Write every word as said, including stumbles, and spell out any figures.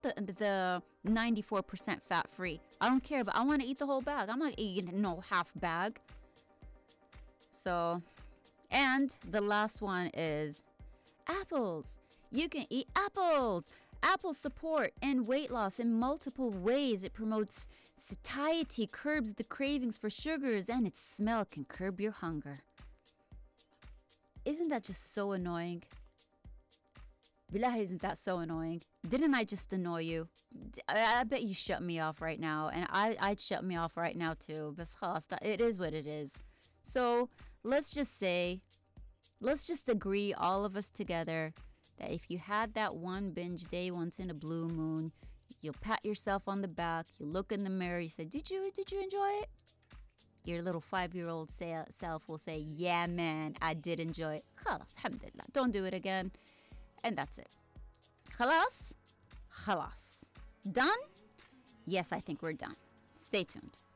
the the ninety-four percent fat free. I don't care, but I want to eat the whole bag. I'm not eating no half bag. So, and the last one is apples. You can eat apples. Apples support and weight loss in multiple ways. It promotes satiety, curbs the cravings for sugars, and its smell can curb your hunger. Isn't that just so annoying? Billah, isn't that so annoying? Didn't I just annoy you? I, I bet you shut me off right now, and I, I'd shut me off right now too. But khalas, it is what it is. So let's just say, let's just agree, all of us together, that if you had that one binge day once in a blue moon, you'll pat yourself on the back, you look in the mirror, you say, did you did you enjoy it? Your little five-year-old say, self will say, yeah, man, I did enjoy it. Khalas, alhamdulillah. Don't do it again. And that's it. Khalas? Khalas. Done? Yes, I think we're done. Stay tuned.